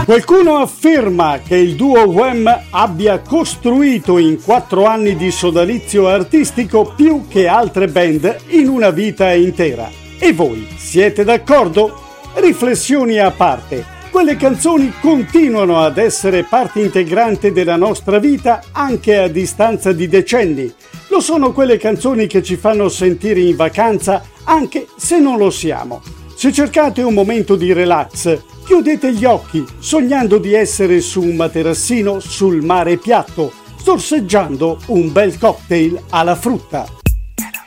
Qualcuno afferma che il duo Wham abbia costruito in 4 anni di sodalizio artistico più che altre band in una vita intera. E voi siete d'accordo? Riflessioni a parte, quelle canzoni continuano ad essere parte integrante della nostra vita anche a distanza di decenni. Lo sono quelle canzoni che ci fanno sentire in vacanza anche se non lo siamo. Se cercate un momento di relax, chiudete gli occhi sognando di essere su un materassino sul mare piatto, sorseggiando un bel cocktail alla frutta.